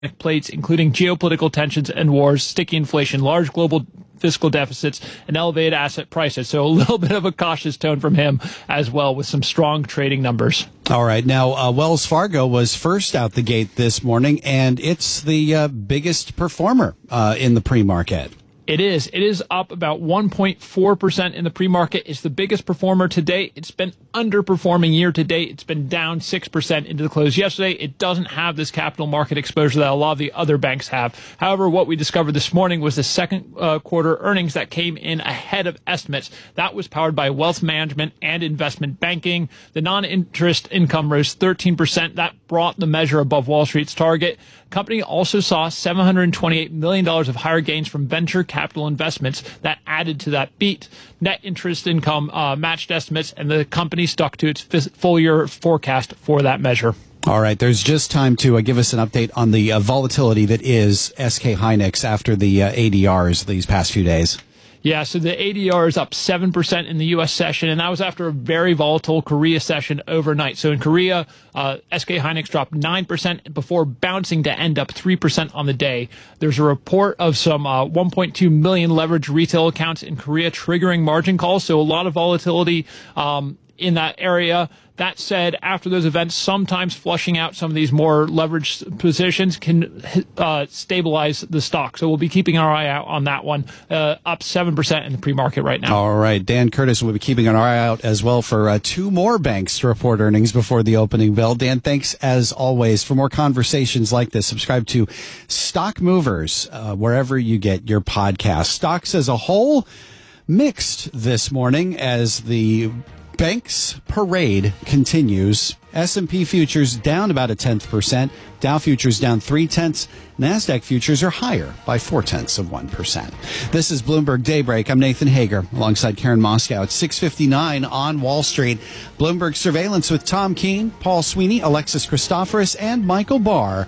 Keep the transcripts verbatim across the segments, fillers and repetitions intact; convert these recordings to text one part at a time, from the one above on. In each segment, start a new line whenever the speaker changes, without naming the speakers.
plates, including geopolitical tensions and wars, sticky inflation, large global fiscal deficits, and elevated asset prices. So a little bit of a cautious tone from him as well, with some strong trading numbers.
All right. Now, uh, Wells Fargo was first out the gate this morning, and it's the uh, biggest performer uh, in the pre-market.
It is. It is up about one point four percent in the pre-market. It's the biggest performer to date. It's been underperforming year to date. It's been down six percent into the close yesterday. It doesn't have this capital market exposure that a lot of the other banks have. However, what we discovered this morning was the second uh, quarter earnings that came in ahead of estimates. That was powered by wealth management and investment banking. The non-interest income rose thirteen percent. That brought the measure above Wall Street's target. The company also saw seven hundred twenty-eight million dollars of higher gains from venture capital investments that added to that beat. Net interest income uh, matched estimates, and the company stuck to its full year forecast for that measure.
All right, there's just time to uh, give us an update on the uh, volatility that is S K Hynix after the uh, A D Rs these past few days.
Yeah, so the A D R is up seven percent in the U S session, and that was after a very volatile Korea session overnight. So in Korea, uh, S K Hynix dropped nine percent before bouncing to end up three percent on the day. There's a report of some uh, one point two million leveraged retail accounts in Korea triggering margin calls, so a lot of volatility um, in that area. That said, after those events, sometimes flushing out some of these more leveraged positions can uh, stabilize the stock. So we'll be keeping our eye out on that one, uh, up seven percent in the pre-market right now.
All right. Dan Curtis will be keeping an eye out as well for uh, two more banks to report earnings before the opening bell. Dan, thanks as always. For more conversations like this, subscribe to Stock Movers, uh, wherever you get your podcast. Stocks as a whole, mixed this morning as the banks parade continues. S and P futures down about a tenth percent. Dow futures down three tenths. NASDAQ futures are higher by four tenths of one percent. This is Bloomberg Daybreak. I'm Nathan Hager alongside Karen Moscow at six fifty-nine on Wall Street. Bloomberg Surveillance with Tom Keene, Paul Sweeney, Alexis Christoforous, and Michael Barr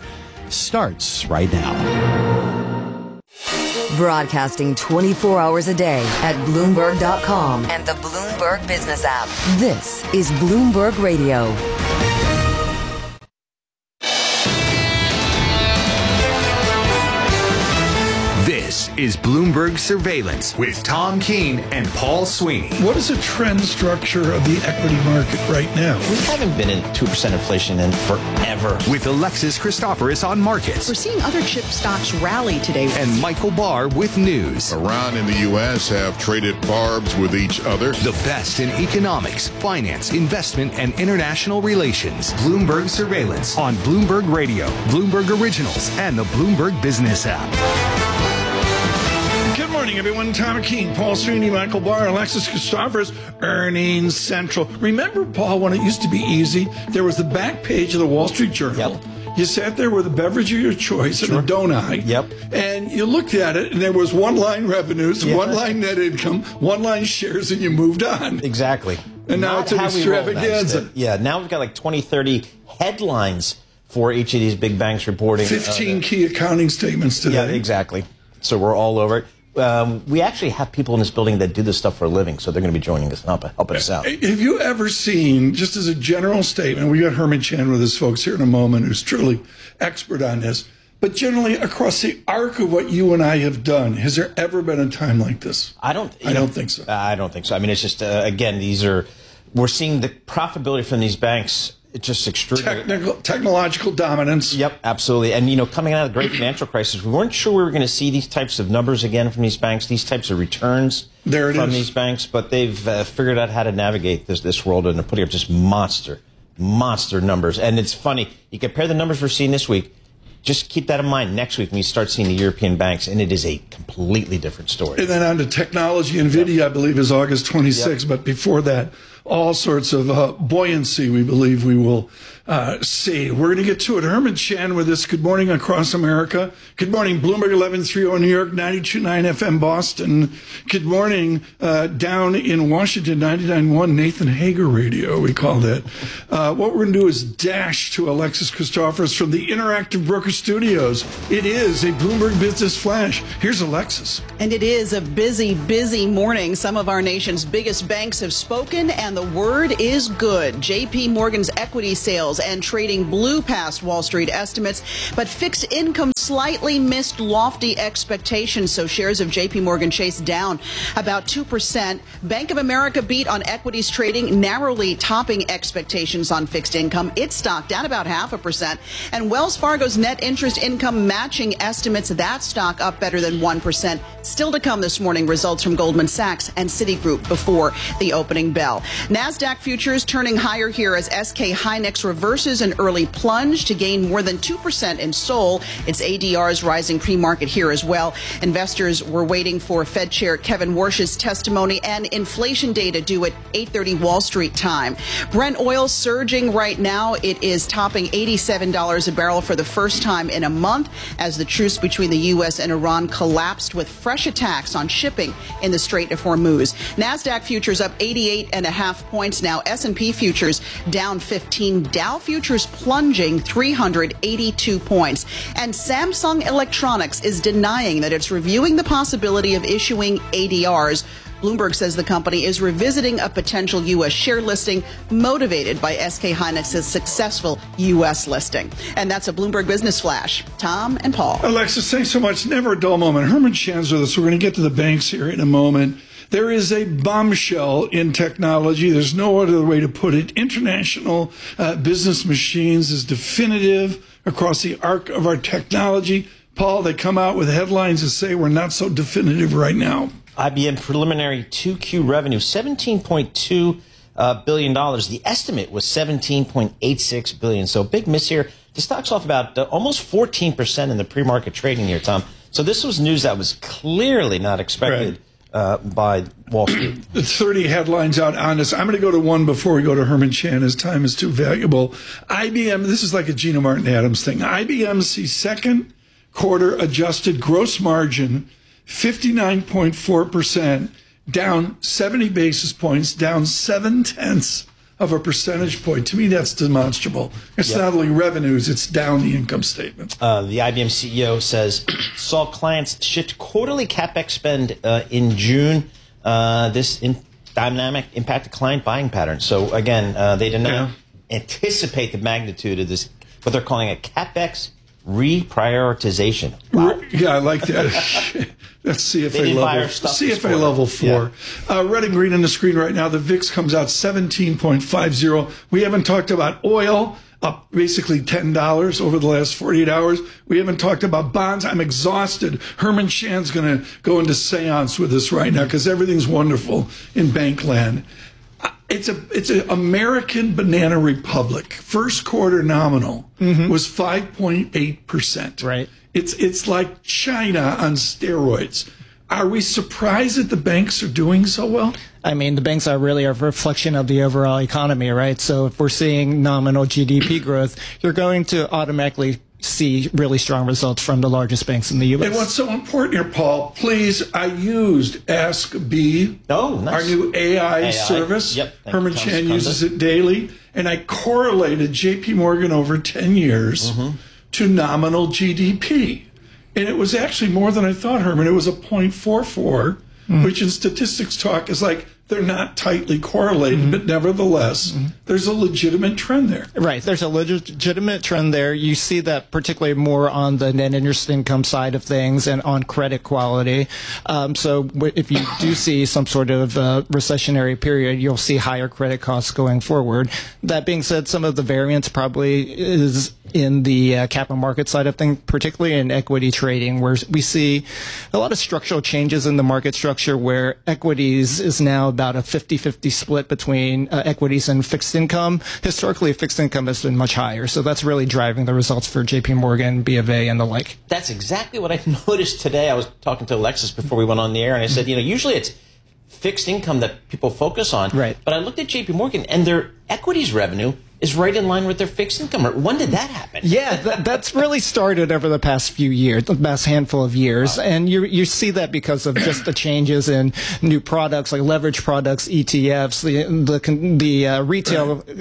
starts right now.
Broadcasting twenty-four hours a day at Bloomberg dot com and the Bloomberg Business app. This is Bloomberg Radio.
This is Bloomberg Surveillance with Tom Keene and Paul Sweeney.
What is the trend structure of the equity market right now?
We haven't been in two percent inflation in forever.
With Alexis Christoforous on markets.
We're seeing other chip stocks rally today.
And Michael Barr with news.
Iran and the U S have traded barbs with each other.
The best in economics, finance, investment, and international relations. Bloomberg Surveillance on Bloomberg Radio, Bloomberg Originals, and the Bloomberg Business app.
Good morning, everyone. Tom Keene, Paul Sweeney, Michael Barr, Alexis Christoforous, Earnings Central. Remember, Paul, when it used to be easy, there was the back page of the Wall Street Journal.
Yep.
You sat there with a beverage of your choice
Sure.
and a donut.
Yep.
And you looked at it, and there was one-line revenues,
Yeah.
one-line net income, one-line shares, and you moved on.
Exactly.
And now
Not
it's an
how we roll now,
extravaganza.
instead. Yeah, now we've got like twenty, thirty headlines for each of these big banks reporting.
fifteen
uh,
key accounting statements today.
Yeah, exactly. So we're all over it. Um, we actually have people in this building that do this stuff for a living, so they're going to be joining us and help, helping us out.
Have you ever seen, just as a general statement, we got Herman Chan with his folks here in a moment, who's truly expert on this, but generally across the arc of what you and I have done, has there ever been a time like this?
I don't.
I
know,
don't think so.
I don't think so. I mean, it's just uh, again, these are we're seeing the profitability from these banks. It's just extraordinary.
Technical, technological dominance.
Yep, absolutely. And, you know, coming out of the great financial crisis, we weren't sure we were going to see these types of numbers again from these banks, these types of returns
there it
from
is.
these banks. But they've uh, figured out how to navigate this this world, and they're putting up just monster, monster numbers. And it's funny. You compare the numbers we're seeing this week. Just keep that in mind next week when you start seeing the European banks, and it is a completely different story.
And then on to technology. NVIDIA, yep. I believe, is August twenty-sixth. Yep. But before that, all sorts of uh, buoyancy we believe we will uh, see. We're going to get to it. Herman Chan with us. Good morning across America. Good morning, Bloomberg eleven thirty New York, ninety-two point nine F M Boston. Good morning uh, down in Washington, ninety-nine point one Nathan Hager Radio, we call that. Uh, what we're going to do is dash to Alexis Christoforous from the Interactive Broker Studios. It is a Bloomberg Business Flash. Here's Alexis.
And it is a busy, busy morning. Some of our nation's biggest banks have spoken, and and the word is good. J P Morgan's equity sales and trading blew past Wall Street estimates, but fixed income slightly missed lofty expectations, so shares of J P Morgan Chase down about two percent. Bank of America beat on equities trading, narrowly topping expectations on fixed income. Its stock down about half a percent. And Wells Fargo's net interest income matching estimates, that stock up better than one percent. Still to come this morning, results from Goldman Sachs and Citigroup before the opening bell. NASDAQ futures turning higher here as S K Hynix reverses an early plunge to gain more than two percent in Seoul. Its A D R is rising pre-market here as well. Investors were waiting for Fed Chair Kevin Warsh's testimony and inflation data due at eight thirty Wall Street time. Brent oil surging right now. It is topping eighty-seven dollars a barrel for the first time in a month as the truce between the U S and Iran collapsed with fresh attacks on shipping in the Strait of Hormuz. NASDAQ futures up eighty-eight and a half points now. S and P futures down fifteen. Dow futures plunging three hundred eighty-two points. And Samsung Electronics is denying that it's reviewing the possibility of issuing A D Rs. Bloomberg says the company is revisiting a potential U S share listing motivated by S K Hynix's successful U S listing. And that's a Bloomberg Business Flash. Tom and Paul.
Alexis, thanks so much. Never a dull moment. Herman Chan's with us. We're going to get to the banks here in a moment. There is a bombshell in technology. There's no other way to put it. International uh, Business Machines is definitive across the arc of our technology. Paul, they come out with headlines that say we're not so definitive right now.
I B M preliminary two Q revenue, seventeen point two uh, billion dollars. The estimate was seventeen point eight six billion dollars. So big miss here. The stock's off about uh, almost fourteen percent in the pre-market trading here, Tom. So this was news that was clearly not expected right. uh, by Wall Street.
thirty headlines out on us. I'm going to go to one before we go to Herman Chan. His time is too valuable. I B M, this is like a Gina Martin Adams thing. I B M sees second quarter adjusted gross margin fifty-nine point four percent, down seventy basis points, down seven tenths of a percentage point. To me, that's demonstrable. It's yep. not only revenues, it's down the income statement.
Uh, the I B M C E O says saw clients shift quarterly CapEx spend uh, in June. Uh, this in dynamic impacted client buying patterns. So again, uh, they did not yeah. anticipate the magnitude of this, what they're calling a CapEx reprioritization. Wow.
Yeah, I like that. That's C F A level. C F A level four. Yeah. Uh, red and green on the screen right now. The V I X comes out seventeen point five zero. We haven't talked about oil, up basically ten dollars over the last forty-eight hours. We haven't talked about bonds. I'm exhausted. Herman Chan's going to go into seance with us right now because everything's wonderful in bank land. It's a it's an American Banana Republic. First quarter nominal mm-hmm. was five point eight percent.
Right.
It's it's like China on steroids. Are we surprised that the banks are doing so well?
I mean, the banks are really a reflection of the overall economy, right? So if we're seeing nominal G D P growth, you're going to automatically see really strong results from the largest banks in the U S.
And what's so important here, Paul, please, I used Ask B,
oh, nice.
our new A I, A I. service.
Yep.
Herman Chan uses it daily. And I correlated J P Morgan over ten years mm-hmm. to nominal G D P. And it was actually more than I thought, Herman. It was a zero point four four, mm-hmm. which in statistics talk is like they're not tightly correlated, mm-hmm. but nevertheless, mm-hmm. there's a legitimate trend there.
Right. There's a legitimate trend there. You see that particularly more on the net interest income side of things and on credit quality. Um, so if you do see some sort of uh, recessionary period, you'll see higher credit costs going forward. That being said, some of the variance probably is in the uh, capital market side of things, particularly in equity trading, where we see a lot of structural changes in the market structure where equities is now about a fifty-fifty split between uh, equities and fixed income. Historically, fixed income has been much higher. So that's really driving the results for J P Morgan, B of A, and the like.
That's exactly what I noticed today. I was talking to Alexis before we went on the air, and I said, you know, usually it's fixed income that people focus on.
Right.
But I looked at J P Morgan, and their equities revenue is right in line with their fixed income. When did that happen?
Yeah, that, that's really started over the past few years, the past handful of years. Wow. And you you see that because of just the changes in new products like leverage products, E T Fs, the the, the uh, retail uh,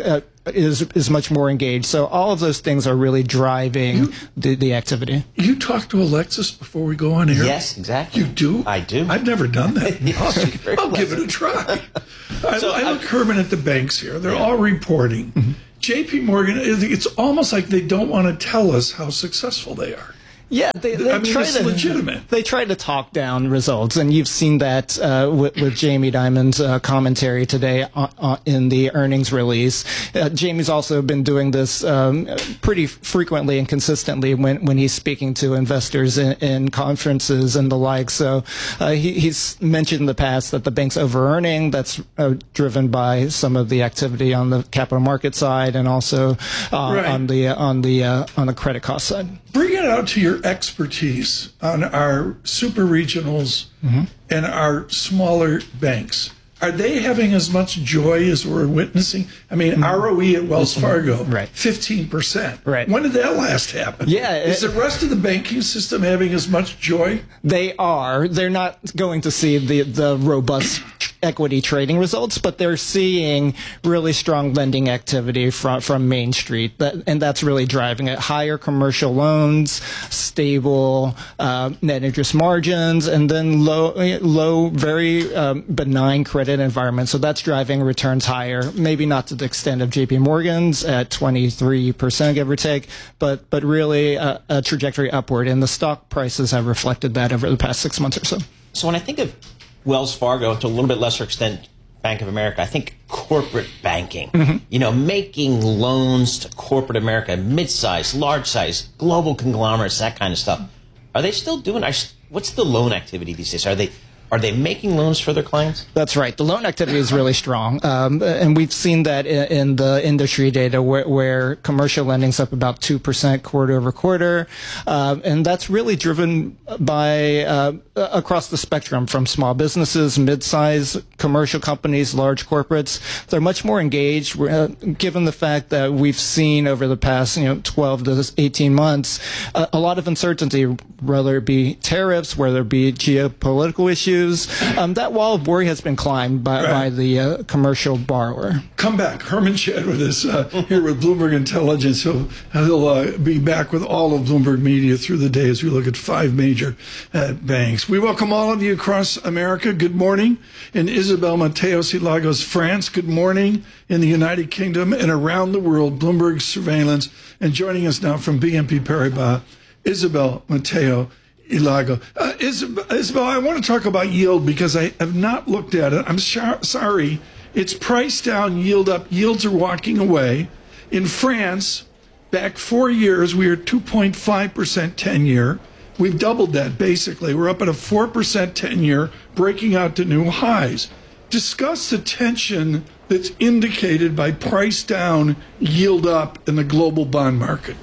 is is much more engaged. So all of those things are really driving you, the, the activity.
You talk to Alexis before we go on air?
Yes, exactly.
You do?
I do.
I've never done that.
Yes,
I'll, I'll give it a try. I,
so,
I look, Herman, at the banks here. They're yeah. all reporting. Mm-hmm. J P Morgan, it's almost like they don't want to tell us how successful they are.
Yeah, they, they
I mean,
try
it's
to
legitimate.
They try to talk down results, and you've seen that uh, with, with Jamie Dimon's uh, commentary today uh, uh, in the earnings release. Uh, Jamie's also been doing this um, pretty frequently and consistently when, when he's speaking to investors in, in conferences and the like. So uh, he, he's mentioned in the past that the bank's over-earning. That's uh, driven by some of the activity on the capital market side, and also uh,
right.
on the on the uh, on the credit cost side.
Bring it out to your expertise on our super regionals mm-hmm. and our smaller banks. Are they having as much joy as we're witnessing? I mean, mm-hmm. R O E at Wells Fargo,
right.
fifteen percent.
Right.
When did that last happen?
Yeah.
Is
it,
the rest of the banking system having as much joy?
They are. They're not going to see the, the robust equity trading results, but they're seeing really strong lending activity from from Main Street, that, and that's really driving it. Higher commercial loans, stable uh, net interest margins, and then low, low, very um, benign credit environment. So that's driving returns higher. Maybe not to the extent of J P Morgan's at twenty-three percent, give or take, but but really a, a trajectory upward, and the stock prices have reflected that over the past six months or so.
So when I think of Wells Fargo, to a little bit lesser extent, Bank of America, I think corporate banking, mm-hmm. you know, making loans to corporate America, mid-size, large-size, global conglomerates, that kind of stuff. Are they still doing, what's the loan activity these days? Are they Are they making loans for their clients?
That's right. The loan activity is really strong. Um, and we've seen that in, in the industry data where, where commercial lending's up about two percent quarter over quarter. Um, and that's really driven by uh, across the spectrum, from small businesses, mid-size commercial companies, large corporates. They're much more engaged, uh, given the fact that we've seen over the past you know, twelve to eighteen months uh, a lot of uncertainty, whether it be tariffs, whether it be geopolitical issues. Um, that wall of worry has been climbed by,
right.
by the uh, commercial borrower.
Come back. Herman Chad with us uh, here with Bloomberg Intelligence. He'll, he'll uh, be back with all of Bloomberg Media through the day as we look at five major uh, banks. We welcome all of you across America. Good morning. In Isabel Mateos, Lagos, France. Good morning in the United Kingdom and around the world. Bloomberg Surveillance. And joining us now from B N P Paribas, Isabel Mateo. Ilago. Uh, Isabel, Isabel, I want to talk about yield because I have not looked at it. I'm sh- sorry. It's price down, yield up. Yields are walking away. In France, back four years, we were two point five percent ten-year. We've doubled that, basically. We're up at a four percent ten-year, breaking out to new highs. Discuss the tension that's indicated by price down, yield up in the global bond market.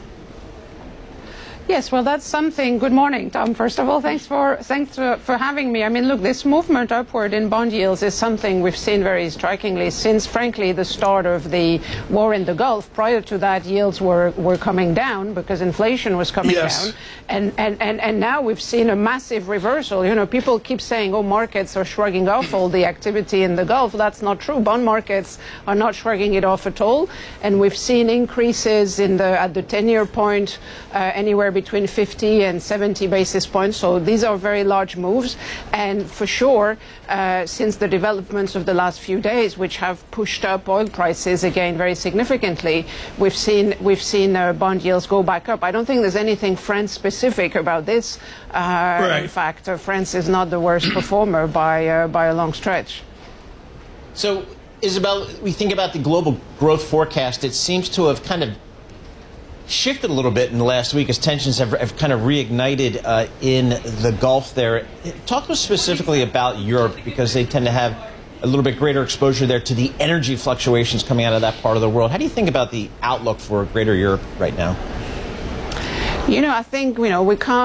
Yes, well, that's something. Good morning, Tom. First of all, thanks for thanks for, for having me. I mean, look, this movement upward in bond yields is something we've seen very strikingly since, frankly, the start of the war in the Gulf. Prior to that, yields were, were coming down because inflation was coming
yes.
down. And, and, and, and now we've seen a massive reversal. You know, people keep saying, oh, markets are shrugging off all the activity in the Gulf. That's not true. Bond markets are not shrugging it off at all. And we've seen increases in the at the ten-year point uh, anywhere between between fifty and seventy basis points. So these are very large moves. And for sure, uh, since the developments of the last few days, which have pushed up oil prices again very significantly, we've seen we've seen uh, bond yields go back up. I don't think there's anything France specific about this. Uh,
right.
In fact, uh, France is not the worst performer by uh, by a long stretch.
So, Isabel, we think about the global growth forecast. It seems to have kind of shifted a little bit in the last week as tensions have, have kind of reignited uh, in the Gulf there. Talk to us specifically about Europe, because they tend to have a little bit greater exposure there to the energy fluctuations coming out of that part of the world. How do you think about the outlook for greater Europe right now?
You know, I think, you know, we can't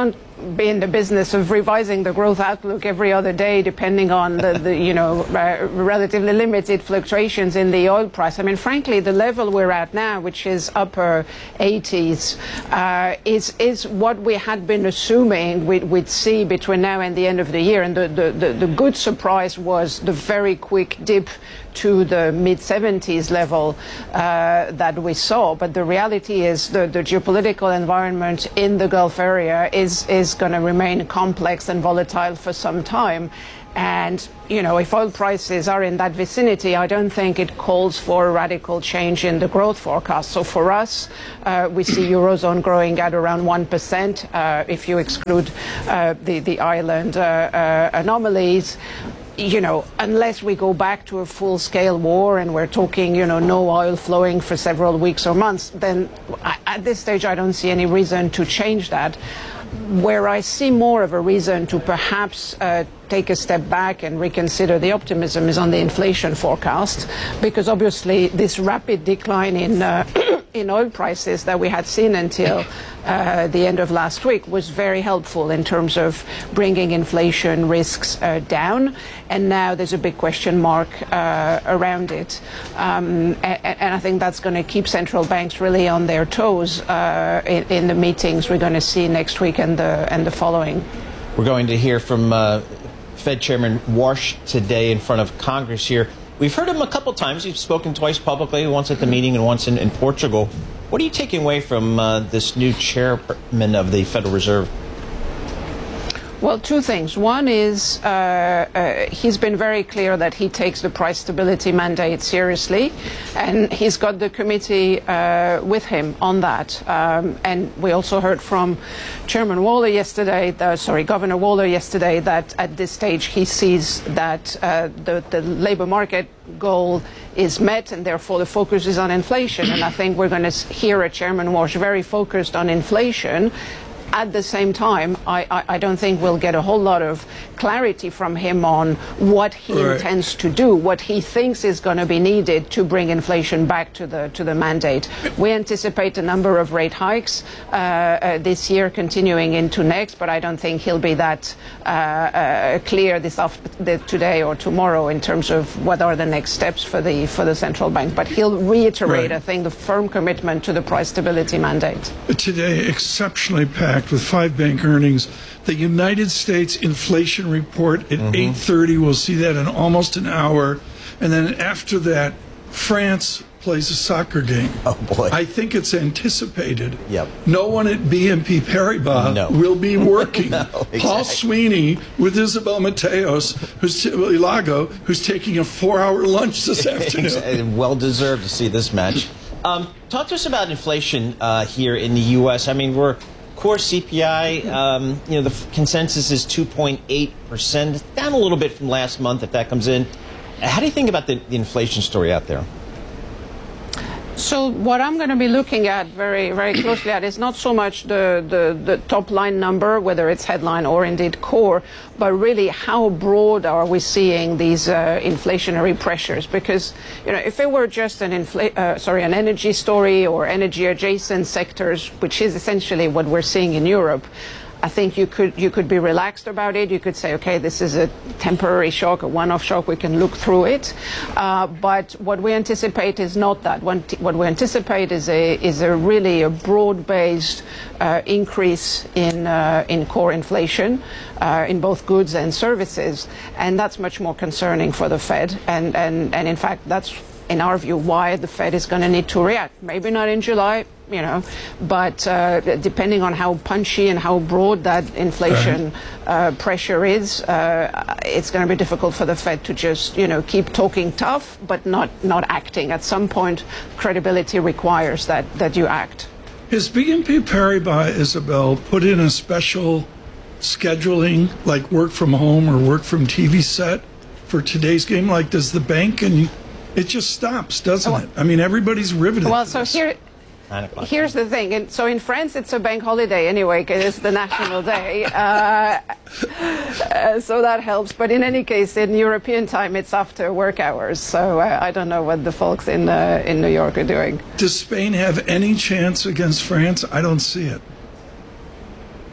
be in the business of revising the growth outlook every other day, depending on the, the you know, uh, relatively limited fluctuations in the oil price. I mean, frankly, the level we're at now, which is upper eighties, uh, is is what we had been assuming we'd, we'd see between now and the end of the year. And the, the, the, the good surprise was the very quick dip to the mid seventies level uh, that we saw. But the reality is the, the geopolitical environment in the Gulf area is, is going to remain complex and volatile for some time. And, you know, if oil prices are in that vicinity, I don't think it calls for a radical change in the growth forecast. So for us, uh, we see Eurozone growing at around one percent uh, if you exclude uh, the, the island uh, uh, anomalies. You know, unless we go back to a full-scale war and we're talking, you know, no oil flowing for several weeks or months, then I, at this stage I don't see any reason to change that. Where I see more of a reason to perhaps uh, take a step back and reconsider the optimism is on the inflation forecast, because obviously this rapid decline in uh, in oil prices that we had seen until uh, the end of last week was very helpful in terms of bringing inflation risks uh, down. And now there's a big question mark uh, around it. Um, and, and I think that's going to keep central banks really on their toes uh, in, in the meetings we're going to see next week and the, and the following.
We're going to hear from uh, Fed Chairman Warsh today in front of Congress here. We've heard him a couple times. He's spoken twice publicly, once at the meeting and once in, in Portugal. What are you taking away from uh, this new chairman of the Federal Reserve?
Well, two things. One is uh, uh, he's been very clear that he takes the price stability mandate seriously, and he's got the committee uh, with him on that. Um, and we also heard from Chairman Waller yesterday, the, sorry, Governor Waller yesterday, that at this stage he sees that uh, the, the labor market goal is met, and therefore the focus is on inflation. And I think we're going to hear a Chairman Warsh very focused on inflation. At the same time, I, I, I don't think we'll get a whole lot of clarity from him on what he right. intends to do, what he thinks is going to be needed to bring inflation back to the to the mandate. We anticipate a number of rate hikes uh, uh, this year, continuing into next, but I don't think he'll be that uh, uh, clear this after, today or tomorrow in terms of what are the next steps for the for the central bank. But he'll reiterate, right. I think, the firm commitment to the price stability mandate.
Today, exceptionally packed with five bank earnings. The United States inflation report at mm-hmm. eight thirty. We'll see that in almost an hour. And then after that, France plays a soccer game.
Oh, boy.
I think it's anticipated.
Yep.
No one at B N P Paribas
no.
will be working.
no, exactly.
Paul Sweeney with Isabel Mateos, who's t- Ilago, who's taking a four-hour lunch this afternoon.
Well deserved to see this match. Um, talk to us about inflation uh, here in the U S. I mean, we're core C P I, um, you know, the f- consensus is two point eight percent, down a little bit from last month if that comes in. How do you think about the, the inflation story out there?
So what I'm going to be looking at very, very closely at is not so much the, the, the top line number, whether it's headline or indeed core, but really how broad are we seeing these uh, inflationary pressures? Because, you know, if it were just an infl- uh, sorry, an energy story or energy adjacent sectors, which is essentially what we're seeing in Europe, I think you could you could be relaxed about it. You could say, okay, this is a temporary shock, a one-off shock. We can look through it. Uh, but what we anticipate is not that. What we anticipate is a is a really a broad-based uh, increase in uh, in core inflation uh, in both goods and services, and that's much more concerning for the Fed. And and and in fact, that's in our view why the Fed is going to need to react. Maybe not in July, you know, but uh, depending on how punchy and how broad that inflation uh, pressure is, uh, it's going to be difficult for the Fed to just, you know, keep talking tough but not not acting. At some point, credibility requires that that you act.
Has B N P Paribas, Isabel, put in a special scheduling, like work from home or work from T V set for today's game? Like, does the bank, and it just stops, doesn't
well,
it? I mean, everybody's riveted.
Well,
to
so
this.
here. Here's the thing. And so in France, it's a bank holiday anyway, because it's the national day. Uh, uh, so that helps. But in any case, in European time, it's after work hours. So uh, I don't know what the folks in uh, in New York are doing.
Does Spain have any chance against France? I don't see it.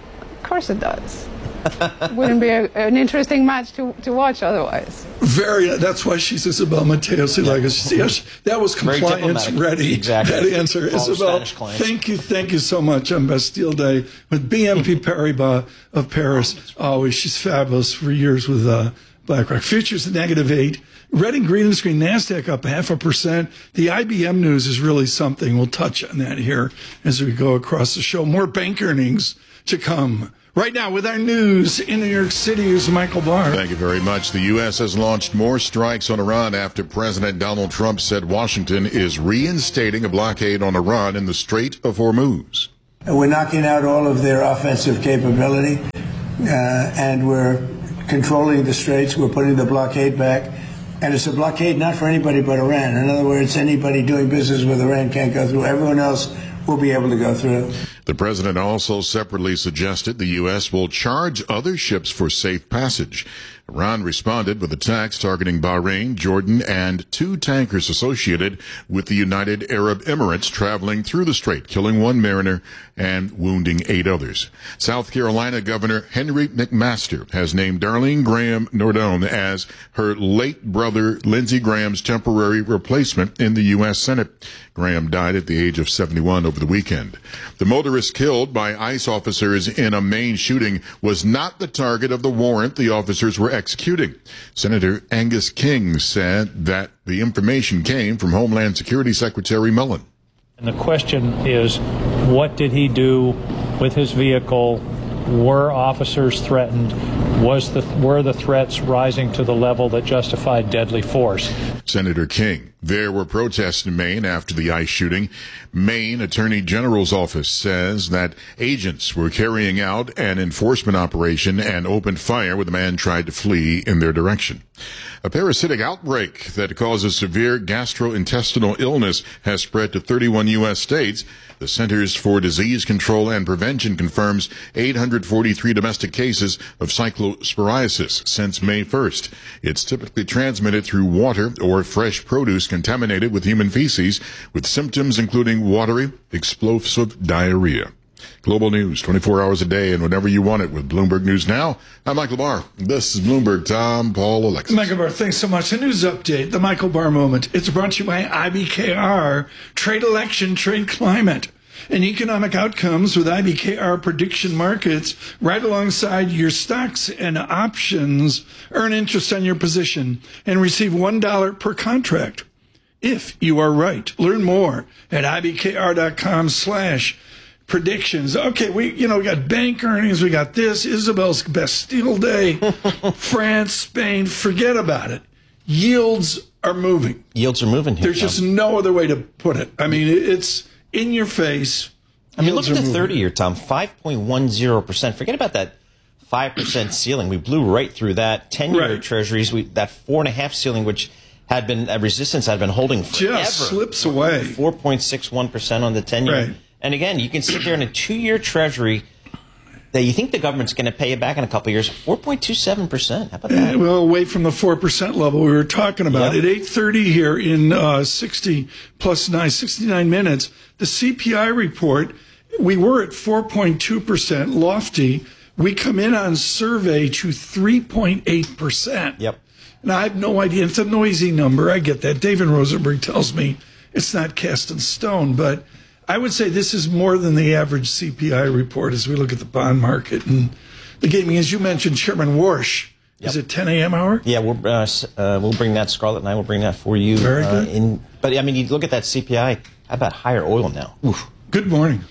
course it does. Wouldn't be a, an interesting match to, to watch otherwise.
Very. That's why she's Isabel Mateos. Yeah. Like, yes, that was compliance ready.
Exactly.
That answer, Isabel. Thank you, thank you so much on Bastille Day with B N P Paribas of Paris. Always, she's fabulous for years with uh, BlackRock. Futures at negative eight. Red and green and screen. Nasdaq up half a percent. The I B M news is really something. We'll touch on that here as we go across the show. More bank earnings to come. Right now, with our news in New York City, is Michael Barr.
Thank you very much. The U S has launched more strikes on Iran after President Donald Trump said Washington is reinstating a blockade on Iran in the Strait of Hormuz.
And we're knocking out all of their offensive capability, uh, and we're controlling the straits. We're putting the blockade back. And it's a blockade not for anybody but Iran. In other words, anybody doing business with Iran can't go through. Everyone else will be able to go through.
The president also separately suggested the U S will charge other ships for safe passage. Iran responded with attacks targeting Bahrain, Jordan, and two tankers associated with the United Arab Emirates traveling through the strait, killing one mariner and wounding eight others. South Carolina Governor Henry McMaster has named Darlene Graham Nordone as her late brother Lindsey Graham's temporary replacement in the U S Senate. Graham died at the age of seventy-one over the weekend. The motorist killed by ICE officers in a Maine shooting was not the target of the warrant the officers were executing. Senator Angus King said that the information came from Homeland Security Secretary Mullen.
And the question is, what did he do with his vehicle? Were officers threatened? Was the, were the threats rising to the level that justified deadly force?
Senator King. There were protests in Maine after the ICE shooting. Maine Attorney General's office says that agents were carrying out an enforcement operation and opened fire when the man tried to flee in their direction. A parasitic outbreak that causes severe gastrointestinal illness has spread to thirty-one U S states. The Centers for Disease Control and Prevention confirms eight hundred forty-three domestic cases of cyclosporiasis since May first. It's typically transmitted through water or fresh produce contaminated with human feces, with symptoms including watery, explosive diarrhea. Global news, twenty-four hours a day and whenever you want it with Bloomberg News Now. I'm Michael Barr. This is Bloomberg Tom, Paul, Alexis.
Michael Barr, thanks so much. A news update, the Michael Barr Moment. It's brought to you by I B K R, Trade Election, Trade Climate, and economic outcomes with I B K R prediction markets right alongside your stocks and options. Earn interest on your position and receive one dollar per contract if you are right. Learn more at ibkr.com slash predictions. Okay, we you know we got bank earnings, we got this, Isabel's Bastille Day, France, Spain, forget about it. Yields are moving.
Yields are moving here.
There's
Tom.
just no other way to put it. I mean, it's in your face.
I mean, look at the thirty-year, Tom, five point one zero percent. Forget about that five percent ceiling. We blew right through that. ten-year
Right.
treasuries, we, that four point five ceiling, which had been a resistance had been holding forever.
Just slips away.
four point six one percent on the ten-year.
Right.
And again, you can sit there in a two-year treasury that you think the government's going to pay you back in a couple of years, four point two seven percent. How about that?
Uh, well, away from the four percent level we were talking about.
Yep.
At eight thirty here in uh, sixty plus nine, sixty-nine minutes, the C P I report, we were at four point two percent lofty. We come in on survey to three point eight percent.
Yep.
And I have no idea. It's a noisy number. I get that. David Rosenberg tells me it's not cast in stone, but I would say this is more than the average C P I report as we look at the bond market and the gaming. As you mentioned, Chairman Warsh,
Yep.
is it ten a.m. hour?
Yeah, we'll uh, uh, we'll bring that. Scarlett and I will bring that for you.
Very
uh,
good.
in, but I mean, you look at that C P I. How about higher oil now? Oof.
Good morning.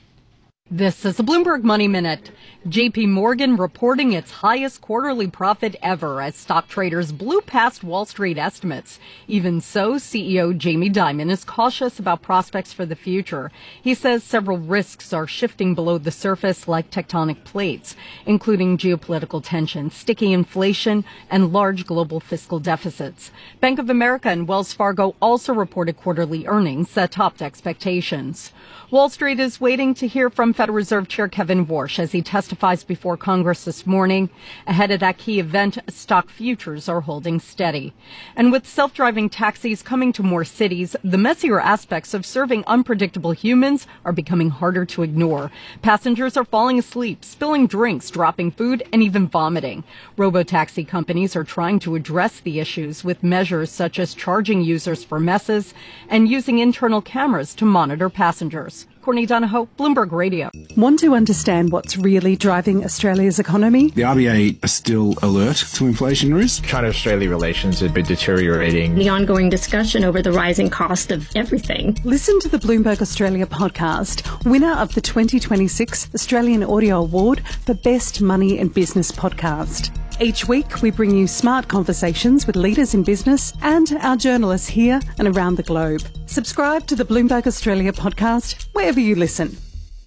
This is the Bloomberg Money Minute. J P Morgan reporting its highest quarterly profit ever as stock traders blew past Wall Street estimates. Even so, C E O Jamie Dimon is cautious about prospects for the future. He says several risks are shifting below the surface like tectonic plates, including geopolitical tension, sticky inflation, and large global fiscal deficits. Bank of America and Wells Fargo also reported quarterly earnings that topped expectations. Wall Street is waiting to hear from Federal Reserve Chair Kevin Warsh as he testifies before Congress this morning. Ahead of that key event, stock futures are holding steady. And with self-driving taxis coming to more cities, the messier aspects of serving unpredictable humans are becoming harder to ignore. Passengers are falling asleep, spilling drinks, dropping food, and even vomiting. Robotaxi companies are trying to address the issues with measures such as charging users for messes and using internal cameras to monitor passengers. Courtney Donahoe, Bloomberg Radio.
Want to understand what's really driving Australia's economy?
The R B A are still alert to inflation risk.
China-Australia relations have been deteriorating.
The ongoing discussion over the rising cost of everything.
Listen to the Bloomberg Australia podcast, winner of the twenty twenty-six Australian Audio Award for Best Money and Business Podcast. Each week, we bring you smart conversations with leaders in business and our journalists here and around the globe. Subscribe to the Bloomberg Australia podcast wherever you listen.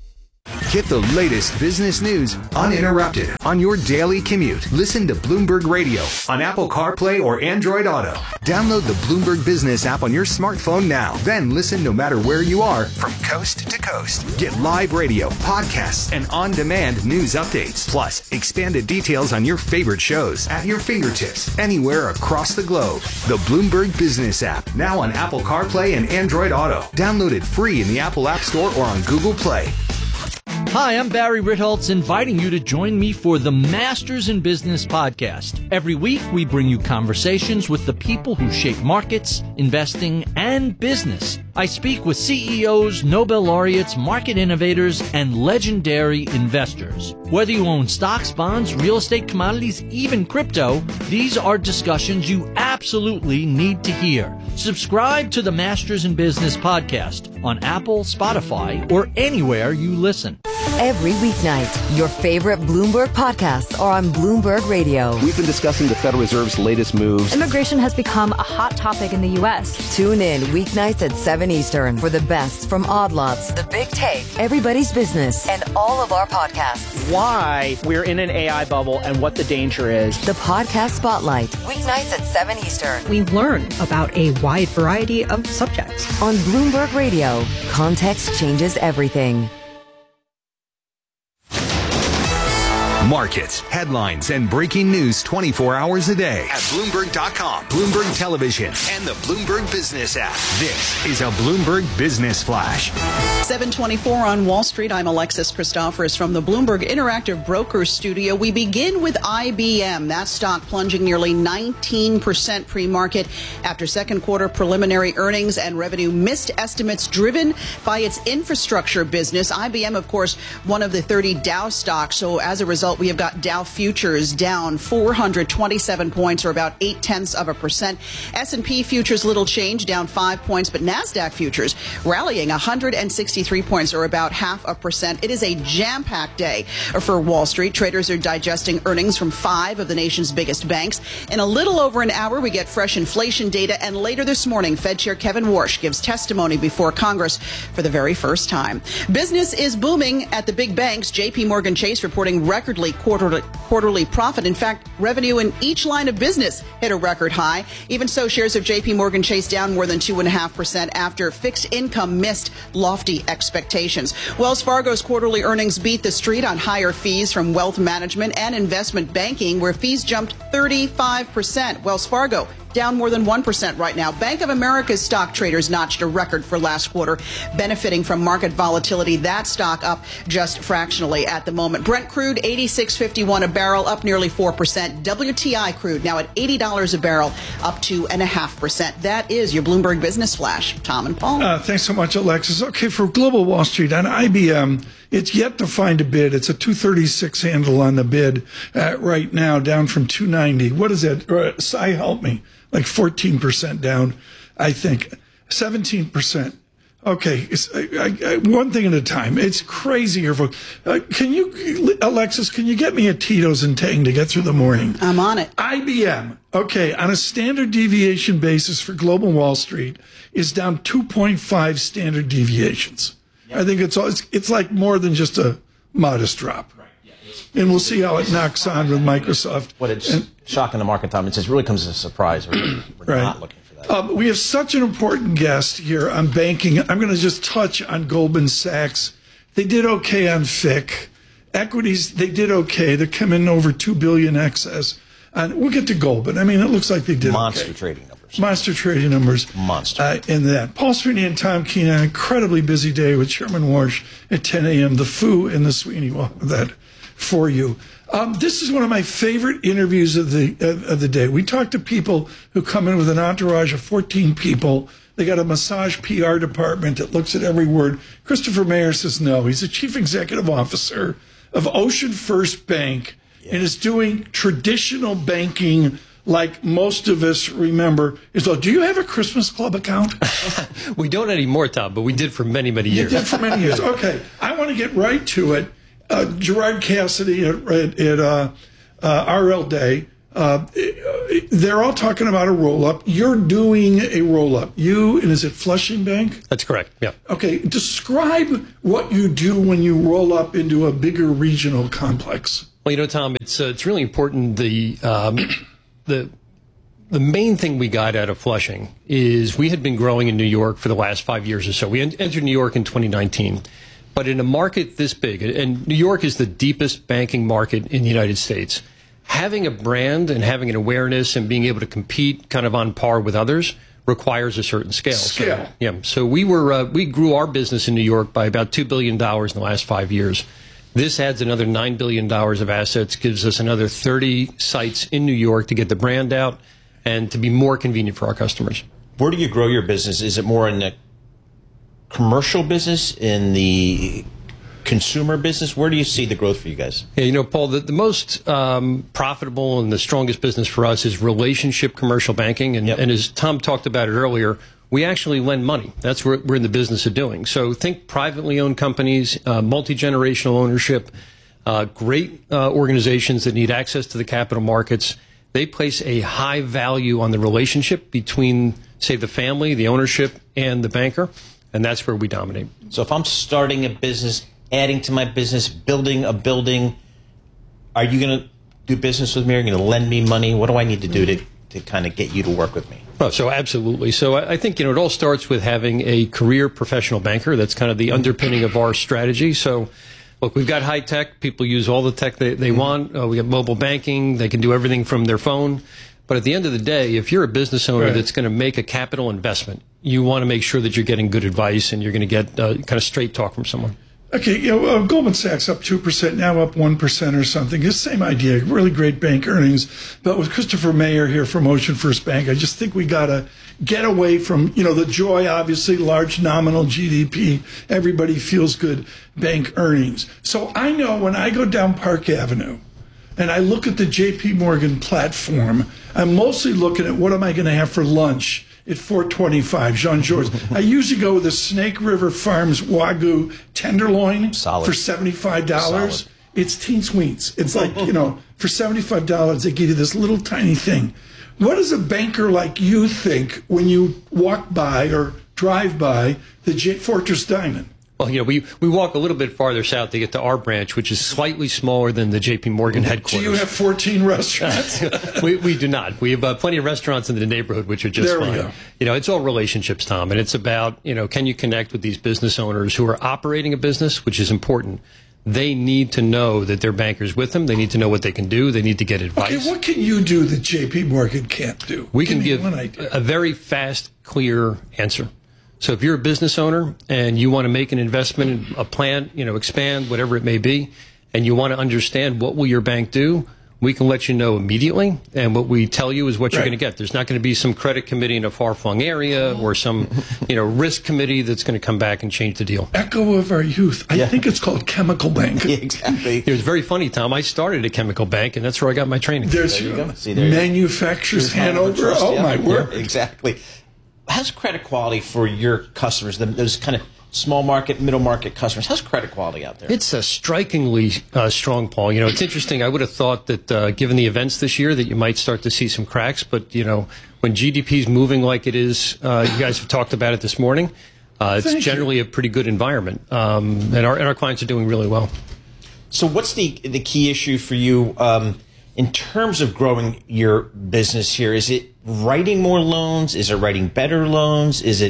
Get the latest business news uninterrupted on your daily commute. Listen to Bloomberg Radio on Apple CarPlay or Android Auto. Download the Bloomberg Business app on your smartphone now. Then listen no matter where you are from coast to coast. Get live radio, podcasts, and on-demand news updates. Plus, expanded details on your favorite shows at your fingertips anywhere across the globe. The Bloomberg Business app, now on Apple CarPlay and Android Auto. Download it free in the Apple App Store or on Google Play.
Hi, I'm Barry Ritholtz, inviting you to join me for the Masters in Business podcast. Every week, we bring you conversations with the people who shape markets, investing, and business. I speak with C E Os, Nobel laureates, market innovators, and legendary investors. Whether you own stocks, bonds, real estate, commodities, even crypto, these are discussions you absolutely need to hear. Subscribe to the Masters in Business podcast on Apple, Spotify, or anywhere you listen.
Every weeknight, your favorite Bloomberg podcasts are on Bloomberg Radio.
We've been discussing the Federal Reserve's latest moves.
Immigration has become a hot topic in the U S.
Tune in weeknights at seven Eastern for the best from Odd Lots, The Big Take, Everybody's Business, and all of our podcasts.
Why we're in an A I bubble and what the danger is.
The Podcast Spotlight, weeknights at seven Eastern.
We learn about a wide variety of subjects.
On Bloomberg Radio, context changes everything.
Markets, headlines, and breaking news twenty-four hours a day at Bloomberg dot com, Bloomberg Television, and the Bloomberg Business app. This is a Bloomberg Business Flash.
seven twenty-four on Wall Street. I'm Alexis Christoforous from the Bloomberg Interactive Brokers Studio. We begin with I B M. That stock plunging nearly nineteen percent pre-market after second quarter preliminary earnings and revenue missed estimates driven by its infrastructure business. I B M, of course, one of the thirty Dow stocks. So as a result, we have got Dow futures down four hundred twenty-seven points, or about eight tenths of a percent. S and P futures little change, down five points, but NASDAQ futures rallying one hundred sixty-three points, or about half a percent. It is a jam-packed day for Wall Street. Traders are digesting earnings from five of the nation's biggest banks. In a little over an hour, we get fresh inflation data, and later this morning, Fed Chair Kevin Warsh gives testimony before Congress for the very first time. Business is booming at the big banks. J P Morgan Chase reporting recordly quarterly, quarterly profit. In fact, revenue in each line of business hit a record high. Even so, shares of J P Morgan Chase down more than two point five percent after fixed income missed lofty expectations. Wells Fargo's quarterly earnings beat the street on higher fees from wealth management and investment banking, where fees jumped thirty-five percent. Wells Fargo down more than one percent right now. Bank of America's stock traders notched a record for last quarter, benefiting from market volatility. That stock up just fractionally at the moment. Brent crude, eighty-six fifty-one a barrel, up nearly four percent. W T I crude now at eighty dollars a barrel, up two point five percent. That is your Bloomberg Business Flash. Tom and Paul.
Uh, thanks so much, Alexis. Okay, for Global Wall Street, on I B M, it's yet to find a bid. It's a two thirty-six handle on the bid uh, right now, down from two ninety. What is it? Uh, Cy, help me. Like fourteen percent down, I think. seventeen percent. Okay, it's, I, I, one thing at a time. It's crazy here, folks. Uh, can you, Alexis, can you get me a Tito's and Tang to get through the morning?
I'm on it.
I B M, okay, on a standard deviation basis for Global Wall Street, is down two point five standard deviations. Yep. I think it's, all, it's it's like more than just a modest drop. Right. Yeah, and we'll see how it knocks on with Microsoft.
What it's
and,
shocking the market, Tom. It just really comes as a surprise. We're, we're
right.
not looking for that.
Um, we have such an important guest here on banking. I'm going to just touch on Goldman Sachs. They did okay on F I C. Equities, they did okay. They're coming over two billion dollars excess. And we'll get to gold, but I mean, it looks like they did
Monster
okay.
trading numbers.
Monster trading numbers.
Monster.
Uh, in that. Paul Sweeney and Tom Keene, an incredibly busy day with Chairman Warsh at ten a.m. The Foo and the Sweeney. We'll have that for you. Um, this is one of my favorite interviews of the of, of the day. We talk to people who come in with an entourage of fourteen people. They got a massage P R department that looks at every word. Christopher Mayer says no. He's the chief executive officer of Ocean First Bank. And is doing traditional banking like most of us remember. Is, oh, do you have a Christmas Club account?
We don't anymore, Tom, but we did for many, many years.
You did for many years. Okay. I want to get right to it. Uh, Gerard Cassidy at, at, at uh, uh, R L Day, uh, they're all talking about a roll-up. You're doing a roll-up. You, and is it Flushing Bank?
That's correct, yeah.
Okay. Describe what you do when you roll up into a bigger regional complex.
Well, you know, Tom, it's uh, it's really important. The um, the the main thing we got out of Flushing is we had been growing in New York for the last five years or so. We en- entered New York in twenty nineteen, but in a market this big, and New York is the deepest banking market in the United States. Having a brand and having an awareness and being able to compete kind of on par with others requires a certain scale.
Scale.
So, yeah. So we were uh, we grew our business in New York by about two billion dollars in the last five years. This adds another nine billion dollars of assets, gives us another thirty sites in New York to get the brand out and to be more convenient for our customers.
Where do you grow your business? Is it more in the commercial business, in the consumer business? Where do you see the growth for you guys?
Yeah, you know, Paul, the, the most um, profitable and the strongest business for us is relationship commercial banking. And, yep. and as Tom talked about it earlier, we actually lend money. That's what we're in the business of doing. So think privately owned companies, uh, multi-generational ownership, uh, great uh, organizations that need access to the capital markets. They place a high value on the relationship between, say, the family, the ownership, and the banker, and that's where we dominate.
So if I'm starting a business, adding to my business, building a building, are you going to do business with me? Are you going to lend me money? What do I need to do to, to kind of get you to work with me?
Oh, so absolutely. So I, I think, you know, it all starts with having a career professional banker. That's kind of the underpinning of our strategy. So, look, we've got high tech. People use all the tech they, they want. Uh, we got mobile banking. They can do everything from their phone. But at the end of the day, if you're a business owner right. that's going to make a capital investment, you want to make sure that you're getting good advice and you're going to get uh, kind of straight talk from someone.
Okay, you know, uh, Goldman Sachs up two percent, now up one percent or something. It's the same idea, really great bank earnings. But with Christopher Mayer here from Ocean First Bank, I just think we got to get away from, you know, the joy, obviously, large nominal G D P, everybody feels good bank earnings. So I know when I go down Park Avenue and I look at the J P Morgan platform, I'm mostly looking at what am I going to have for lunch at four twenty-five, Jean-Georges. I usually go with the Snake River Farms Wagyu tenderloin
Solid.
for seventy-five dollars.
Solid.
It's teens weens. It's like, you know, for seventy-five dollars, they give you this little tiny thing. What does a banker like you think when you walk by or drive by the J- Fortress Diamond?
Well, you know, we, we walk a little bit farther south to get to our branch, which is slightly smaller than the J P Morgan headquarters.
Do you have fourteen restaurants?
we, we do not. We have uh, plenty of restaurants in the neighborhood, which are just
there
fine.
We go.
You know, it's all relationships, Tom, and it's about, you know, can you connect with these business owners who are operating a business, which is important. They need to know that their banker's with them. They need to know what they can do. They need to get advice.
Okay, what can you do that J P Morgan can't do?
We
Give
can give a very fast, clear answer. So if you're a business owner and you want to make an investment in a plant, you know, expand, whatever it may be, and you want to understand what will your bank do, we can let you know immediately. And what we tell you is what you're
Right.
going to get. There's not going to be some credit committee in a far-flung area or some, you know, risk committee that's going to come back and change the deal.
Echo of our youth. I think it's called Chemical Bank.
Yeah, exactly.
It was very funny, Tom. I started at Chemical Bank, and that's where I got my training.
There's
There you go. See, there you go.
manufacturers
Here's my
Hanover.
trust,
Oh,
yeah.
my word.
Yeah, exactly. How's credit quality for your customers, the- those kind of small market, middle market customers? How's credit quality out there?
It's a strikingly uh, strong, Paul. You know, it's interesting. I would have thought that uh, given the events this year that you might start to see some cracks. But, you know, when G D P is moving like it is, uh, you guys have talked about it this morning, uh, it's
Thank
generally
you.
a pretty good environment. Um, and, our, and our clients are doing really well.
So what's the the key issue for you um, in terms of growing your business here? Is it writing more loans? Is it writing better loans? Is it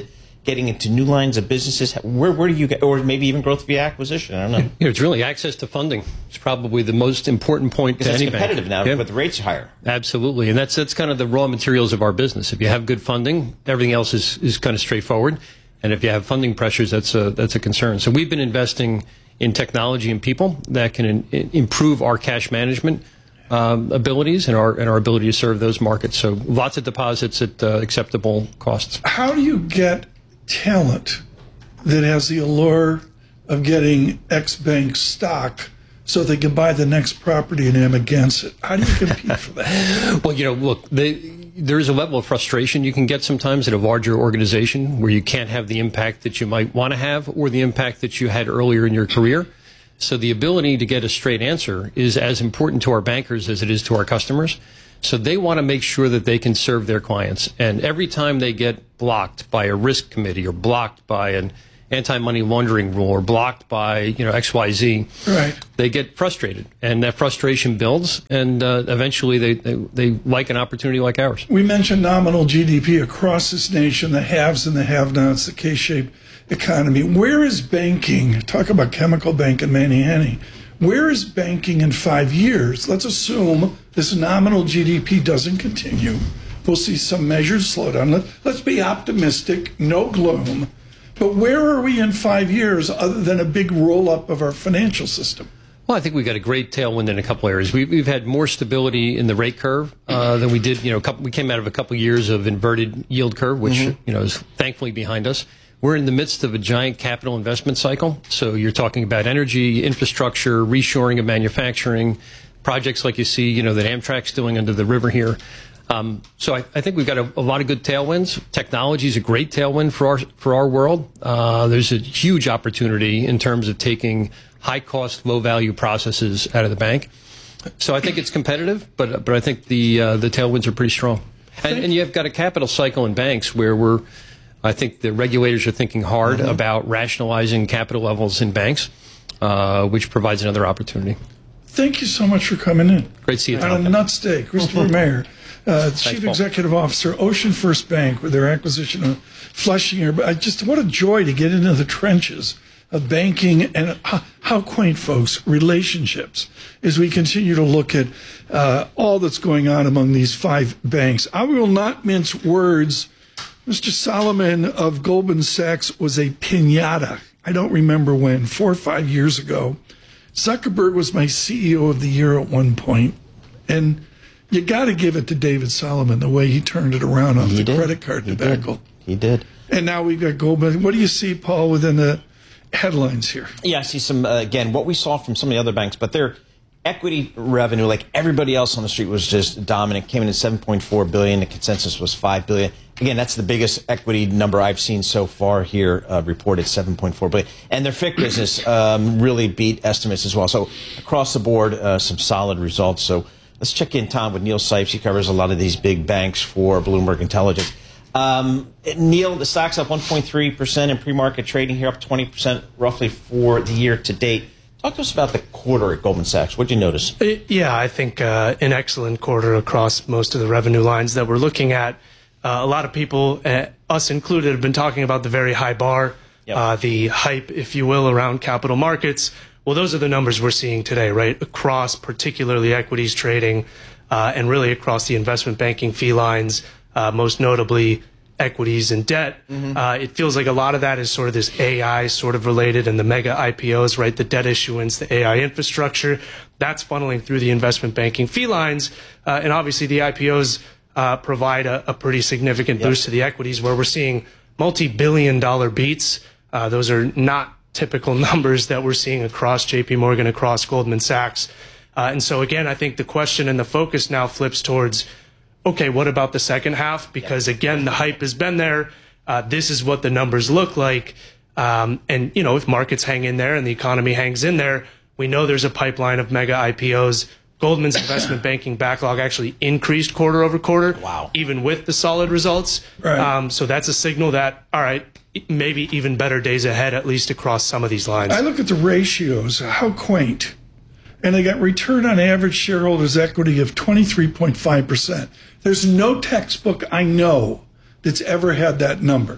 getting into new lines of businesses? Where where do you get, or maybe even growth via acquisition? I don't know.
You know, it's really access to funding. It's probably the most important point to
Because
any
it's
bank.
competitive now,
Yeah.
but the rates are higher.
Absolutely, and that's that's kind of the raw materials of our business. If you have good funding, everything else is, is kind of straightforward. And if you have funding pressures, that's a that's a concern. So we've been investing in technology and people that can in, improve our cash management um, abilities and our and our ability to serve those markets. So lots of deposits at uh, acceptable costs.
How do you get talent that has the allure of getting X bank stock so they can buy the next property and am against it? How do you compete for that?
Well, you know, look, they, there is a level of frustration you can get sometimes at a larger organization where you can't have the impact that you might want to have or the impact that you had earlier in your career. So the ability to get a straight answer is as important to our bankers as it is to our customers. So they want to make sure that they can serve their clients. And every time they get blocked by a risk committee or blocked by an anti-money laundering rule or blocked by, you know, X Y Z,
right,
they get frustrated. And that frustration builds, and uh, eventually they, they, they like an opportunity like ours.
We mentioned nominal G D P across this nation, the haves and the have-nots, the K-shaped economy. Where is banking? Talk about chemical bank and Manny-Hanny. Where is banking in five years? Let's assume this nominal G D P doesn't continue. We'll see some measured slowdown. Let, let's be optimistic, no gloom. But where are we in five years other than a big roll-up of our financial system?
Well, I think we've got a great tailwind in a couple areas. We, we've had more stability in the rate curve uh, than we did. You know, a couple, we came out of a couple years of inverted yield curve, which mm-hmm. you know is thankfully behind us. We're in the midst of a giant capital investment cycle. So you're talking about energy, infrastructure, reshoring of manufacturing, projects like you see, you know, that Amtrak's doing under the river here. Um, so I, I think we've got a, a lot of good tailwinds. Technology is a great tailwind for our for our world. Uh, there's a huge opportunity in terms of taking high-cost, low-value processes out of the bank. So I think it's competitive, but but I think the uh, the tailwinds are pretty strong. And, and you've got a capital cycle in banks where we're, I think the regulators are thinking hard mm-hmm. about rationalizing capital levels in banks, uh, which provides another opportunity.
Thank you so much for coming in.
Great to see you, Tom.
On a nut steak, Christopher Mayer. Uh, Chief Executive Officer, Ocean First Bank, with their acquisition of Flushing here. But I just, what a joy to get into the trenches of banking and how, how quaint, folks, relationships as we continue to look at uh, all that's going on among these five banks. I will not mince words. Mister Solomon of Goldman Sachs was a piñata. I don't remember when, four or five years ago. Zuckerberg was my C E O of the year at one point, and you got to give it to David Solomon, the way he turned it around off
he
the
did.
credit card
he
debacle.
Did. He did.
And now we've got Goldman. What do you see, Paul, within the headlines here?
Yeah, I see some, uh, again, what we saw from some of the other banks, but their equity revenue, like everybody else on the street, was just dominant. Came in at seven point four billion dollars. The consensus was five billion dollars. Again, that's the biggest equity number I've seen so far here, uh, reported seven point four billion dollars. And their F I C business um, really beat estimates as well. So across the board, uh, some solid results. So let's check in, Tom, with Neil Sipes. He covers a lot of these big banks for Bloomberg Intelligence. Um, Neil, the stock's up one point three percent in pre-market trading here, up twenty percent roughly for the year to date. Talk to us about the quarter at Goldman Sachs. What did you notice?
Yeah, I think uh, an excellent quarter across most of the revenue lines that we're looking at. Uh, a lot of people, uh, us included, have been talking about the very high bar, yep. uh, the hype, if you will, around capital markets. Well, those are the numbers we're seeing today, right? Across particularly equities trading uh, and really across the investment banking fee lines, uh, most notably equities and debt. Mm-hmm. Uh, it feels like a lot of that is sort of this A I sort of related and the mega I P Os, right? The debt issuance, the A I infrastructure, that's funneling through the investment banking fee lines. Uh, and obviously the I P Os uh, provide a, a pretty significant yep. boost to the equities where we're seeing multi-billion dollar beats. Uh, those are not typical numbers that we're seeing across J P Morgan, across Goldman Sachs. Uh, and so again, I think the question and the focus now flips towards, okay, what about the second half? Because again, the hype has been there. Uh, this is what the numbers look like. Um, and, you know, if markets hang in there and the economy hangs in there, we know there's a pipeline of mega I P Os. Goldman's investment banking backlog actually increased quarter over quarter, wow. even with the solid results. Right. Um, so that's a signal that, all right, maybe even better days ahead, at least across some of these lines.
I look at the ratios, how quaint. And they got return on average shareholders' equity of twenty-three point five percent. There's no textbook I know that's ever had that number.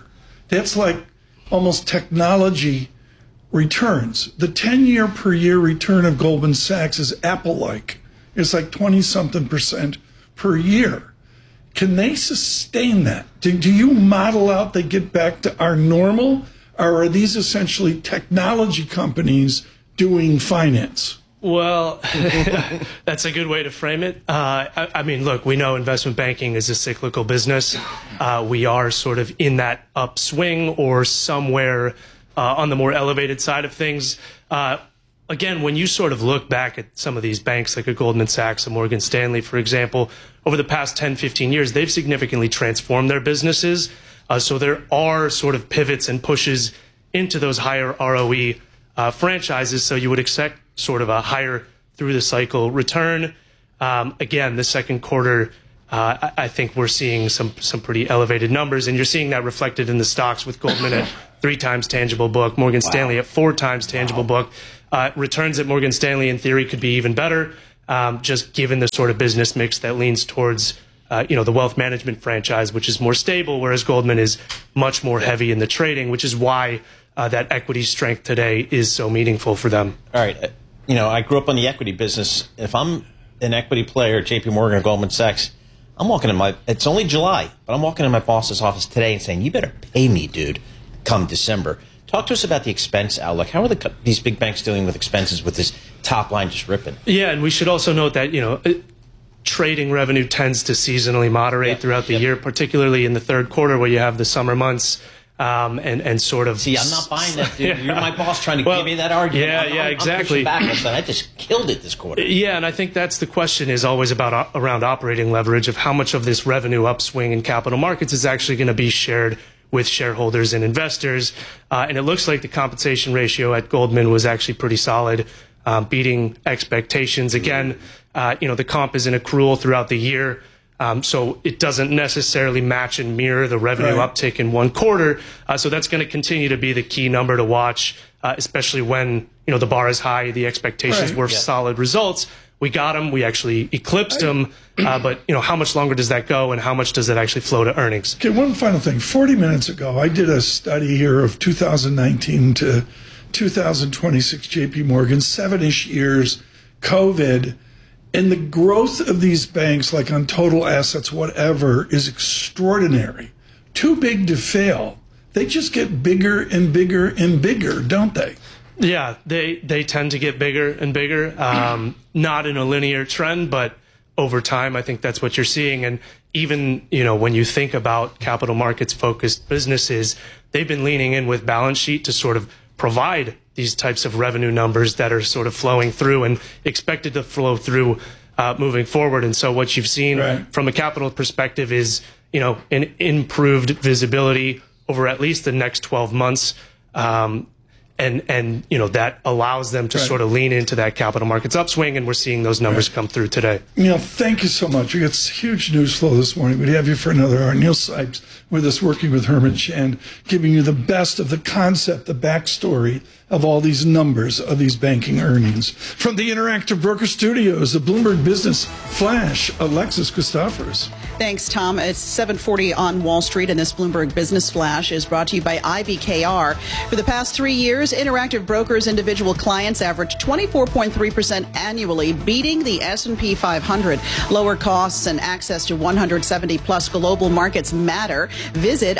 That's like almost technology returns. The ten-year per year return of Goldman Sachs is Apple-like. It's like twenty-something percent per year. Can they sustain that? Do, do you model out they get back to our normal, or are these essentially technology companies doing finance?
Well, that's a good way to frame it. Uh, I, I mean, look, we know investment banking is a cyclical business. Uh, we are sort of in that upswing or somewhere uh, on the more elevated side of things. Uh, again, when you sort of look back at some of these banks like a Goldman Sachs, a Morgan Stanley, for example, over the past ten, fifteen years, they've significantly transformed their businesses. Uh, so there are sort of pivots and pushes into those higher R O E uh, franchises. So you would expect sort of a higher through the cycle return. Um, again, the second quarter, uh, I, I think we're seeing some some pretty elevated numbers, and you're seeing that reflected in the stocks with Goldman at three times tangible book, Morgan wow. Stanley at four times tangible wow. book. Uh, returns at Morgan Stanley, in theory, could be even better, um, just given the sort of business mix that leans towards uh, you know, the wealth management franchise, which is more stable, whereas Goldman is much more heavy in the trading, which is why uh, that equity strength today is so meaningful for them.
All right. You know, I grew up in the equity business. If I'm an equity player at J P Morgan or Goldman Sachs, I'm walking in my, it's only July, but I'm walking in my boss's office today and saying, you better pay me, dude, come December. Talk to us about the expense outlook. How are the, these big banks dealing with expenses with this top line just ripping?
Yeah, and we should also note that, you know, trading revenue tends to seasonally moderate yep. throughout the yep. year, particularly in the third quarter where you have the summer months. Um, and, and sort of...
See, I'm not buying that, dude. You're my boss trying to well, give me that argument.
Yeah,
I'm,
yeah,
I'm,
exactly.
I'm back. I just killed it this quarter.
Yeah, and I think that's the question is always about uh, around operating leverage of how much of this revenue upswing in capital markets is actually going to be shared with shareholders and investors. Uh, and it looks like the compensation ratio at Goldman was actually pretty solid, um, beating expectations. Again, uh, you know, the comp is an accrual throughout the year. Um, so it doesn't necessarily match and mirror the revenue right. uptick in one quarter. Uh, so that's going to continue to be the key number to watch, uh, especially when, you know, the bar is high, the expectations right. were yeah. solid results. We got them. We actually eclipsed them. Uh, but, you know, how much longer does that go and how much does that actually flow to earnings?
Okay, one final thing. forty minutes ago, I did a study here of two thousand nineteen to two thousand twenty-six J P Morgan, seven-ish years, COVID. And the growth of these banks, like on total assets, whatever, is extraordinary. Too big to fail. They just get bigger and bigger and bigger, don't they?
Yeah, they, they tend to get bigger and bigger. Um, not in a linear trend, but over time, I think that's what you're seeing. And even, you know, when you think about capital markets focused businesses, they've been leaning in with balance sheet to sort of provide these types of revenue numbers that are sort of flowing through and expected to flow through uh, moving forward. And so what you've seen right. from a capital perspective is, you know, an improved visibility over at least the next twelve months. Um, and, and, you know, that allows them to right. sort of lean into that capital markets upswing. And we're seeing those numbers right. come through today.
Neil, thank you so much. We got huge news flow this morning. We'd have you for another hour. Neil Sipes with us, working with Herman Chan, giving you the best of the concept, the backstory of all these numbers of these banking earnings. From the Interactive Broker Studios, the Bloomberg Business Flash, Alexis Christoforous.
Thanks, Tom. It's seven forty on Wall Street, and this Bloomberg Business Flash is brought to you by I B K R. For the past three years, Interactive Brokers' individual clients averaged twenty-four point three percent annually, beating the S and P five hundred. Lower costs and access to one hundred seventy plus global markets matter. Visit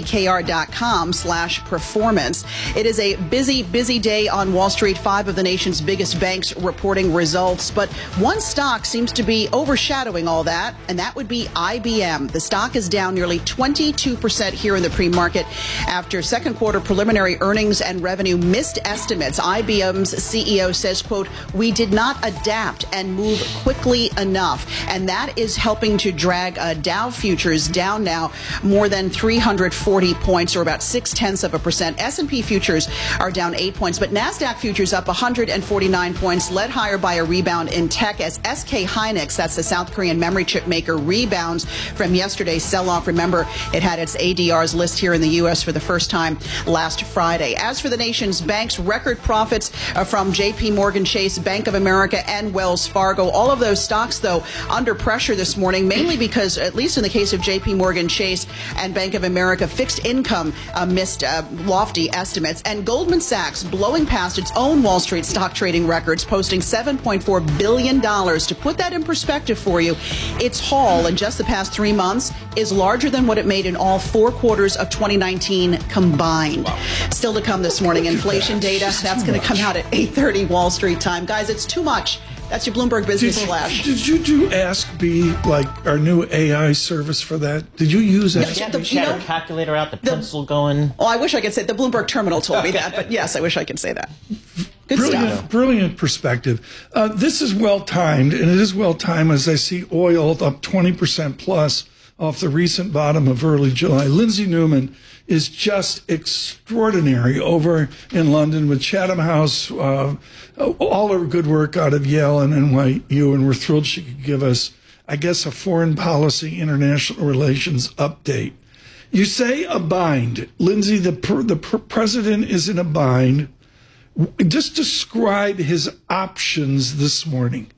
ibkr.com slash performance. It is a busy, busy day on Wall Street. Five of the nation's biggest banks reporting results, but one stock seems to be overshadowing all that, and that would be I B M. The stock is down nearly twenty-two percent here in the pre-market after second quarter preliminary earnings and revenue missed estimates. I B M's C E O says, quote, "We did not adapt and move quickly enough." And that is helping to drag uh, Dow futures down now more than three hundred forty points, or about six tenths of a percent. S and P futures are down eight eight points, but NASDAQ futures up one hundred forty-nine points, led higher by a rebound in tech as S K Hynix, that's the South Korean memory chip maker, rebounds from yesterday's sell-off. Remember, it had its A D Rs list here in the U S for the first time last Friday. As for the nation's banks, record profits from J P Morgan Chase, Bank of America, and Wells Fargo. All of those stocks, though, under pressure this morning, mainly because, at least in the case of J P Morgan Chase and Bank of America, fixed income uh, missed uh, lofty estimates. And Goldman Sachs blowing past its own Wall Street stock trading records, posting seven point four billion dollars. To put that in perspective for you, its haul in just the past three months is larger than what it made in all four quarters of twenty nineteen combined. Wow. Still to come this morning, inflation data, that's going to come out at eight thirty Wall Street time. Guys, it's too much. That's your Bloomberg Business
did,
Flash.
Did you do Ask B, like our new A I service for that? Did you use Ask
Yeah,
B?
the, you know, calculator out, the, the pencil going.
Oh, I wish I could say the Bloomberg terminal told me that, but yes, I wish I could say that. Good
brilliant,
stuff.
Brilliant perspective. Uh, this is well timed, and it is well timed as I see oil up twenty percent plus off the recent bottom of early July. Lindsay Newman is just extraordinary over in London with Chatham House, uh, all her good work out of Yale and N Y U, and we're thrilled she could give us, I guess, a foreign policy, international relations update. You say a bind. Lindsay, the, per, the per president is in a bind. Just describe his options this morning.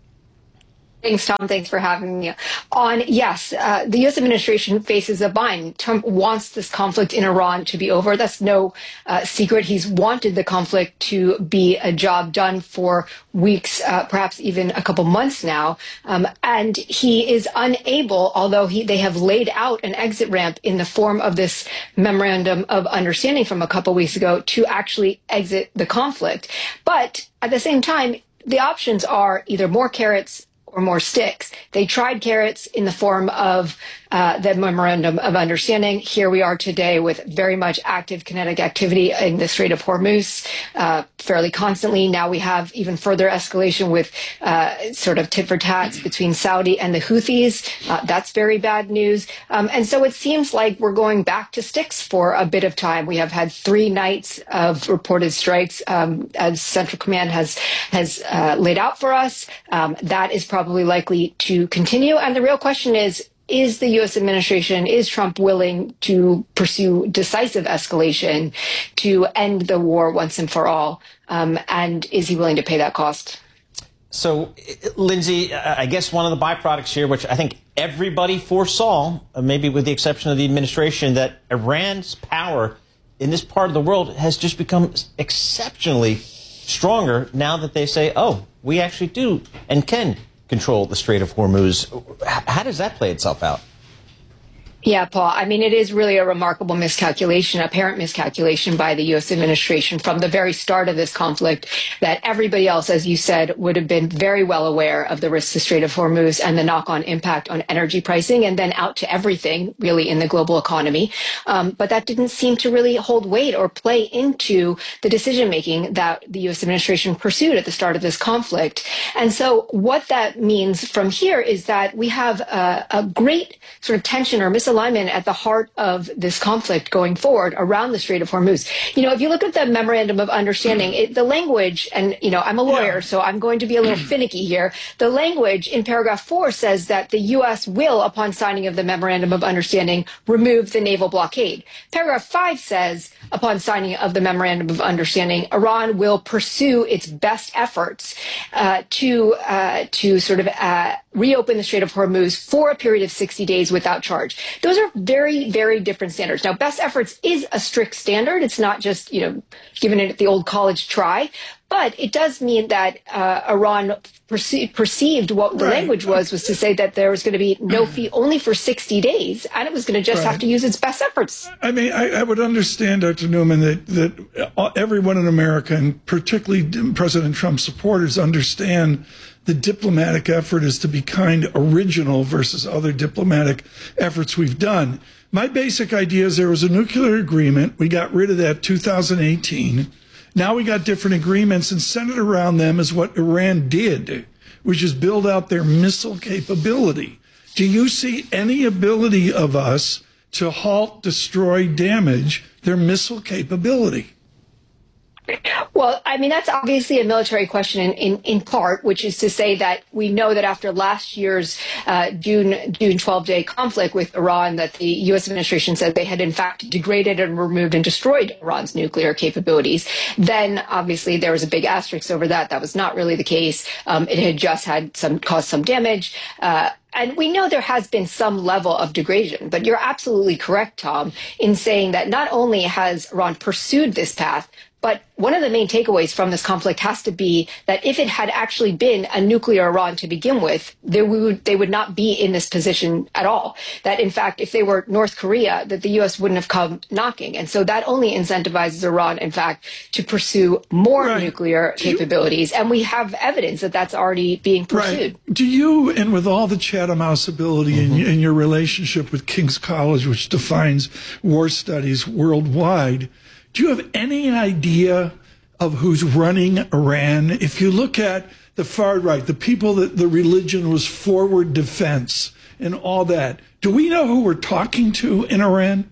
Thanks, Tom. Thanks for having me on. Yes, uh, the U S administration faces a bind. Trump wants this conflict in Iran to be over. That's no uh, secret. He's wanted the conflict to be a job done for weeks, uh, perhaps even a couple months now. Um, and he is unable, although he, they have laid out an exit ramp in the form of this memorandum of understanding from a couple weeks ago, to actually exit the conflict. But at the same time, the options are either more carrots or more sticks. They tried carrots in the form of uh, the memorandum of understanding. Here we are today with very much active kinetic activity in the Strait of Hormuz, uh, fairly constantly. Now we have even further escalation with uh, sort of tit for tats between Saudi and the Houthis. Uh, that's very bad news. Um, and so it seems like we're going back to sticks for a bit of time. We have had three nights of reported strikes, um, as Central Command has has uh, laid out for us. Um, that is probably likely to continue. And the real question is, is the U S administration, is Trump willing to pursue decisive escalation to end the war once and for all? Um, and is he willing to pay that cost?
So, Lindsay, I guess one of the byproducts here, which I think everybody foresaw, maybe with the exception of the administration, that Iran's power in this part of the world has just become exceptionally stronger now that they say, oh, we actually do and can control the Strait of Hormuz. How does that play itself out?
Yeah, Paul, I mean, it is really a remarkable miscalculation, apparent miscalculation by the U S administration from the very start of this conflict, that everybody else, as you said, would have been very well aware of the risks to Strait of Hormuz and the knock-on impact on energy pricing, and then out to everything really in the global economy. Um, but that didn't seem to really hold weight or play into the decision-making that the U S administration pursued at the start of this conflict. And so what that means from here is that we have a, a great sort of tension or misalignment at the heart of this conflict going forward around the Strait of Hormuz. You know, if you look at the memorandum of understanding, it, the language, and, you know, I'm a lawyer, so I'm going to be a little finicky here. The language in paragraph four says that the U S will, upon signing of the memorandum of understanding, remove the naval blockade. Paragraph five says, upon signing of the memorandum of understanding, Iran will pursue its best efforts uh, to uh, to sort of uh, reopen the Strait of Hormuz for a period of sixty days without charge. Those are very, very different standards. Now, best efforts is a strict standard. It's not just, you know, giving it the old college try. But it does mean that uh, Iran perce perceived what the right. language was, was to say that there was going to be no fee only for sixty days, and it was going to just right. have to use its best efforts.
I mean, I, I would understand, Doctor Newman, that, that everyone in America, and particularly President Trump's supporters, understand the diplomatic effort is to be kind, original versus other diplomatic efforts we've done. My basic idea is there was a nuclear agreement. We got rid of that two thousand eighteen. Now we got different agreements, and centered around them is what Iran did, which is build out their missile capability. Do you see any ability of us to halt, destroy, damage their missile capability?
Well, I mean, that's obviously a military question in, in, in part, which is to say that we know that after last year's uh, June June twelve-day conflict with Iran, that the U S administration said they had in fact degraded and removed and destroyed Iran's nuclear capabilities. Then obviously there was a big asterisk over that. That was not really the case. Um, it had just had some caused some damage. Uh, And we know there has been some level of degradation, but you're absolutely correct, Tom, in saying that not only has Iran pursued this path, but one of the main takeaways from this conflict has to be that if it had actually been a nuclear Iran to begin with, they would, they would not be in this position at all. That, in fact, if they were North Korea, that the U S wouldn't have come knocking. And so that only incentivizes Iran, in fact, to pursue more right. nuclear Do capabilities. You, and we have evidence that that's already being pursued.
Right. Do you, and with all the Chatham House ability mm-hmm. in, in your relationship with King's College, which defines war studies worldwide, do you have any idea of who's running Iran? If you look at the far right, the people that the religion was forward defense and all that, do we know who we're talking to in Iran?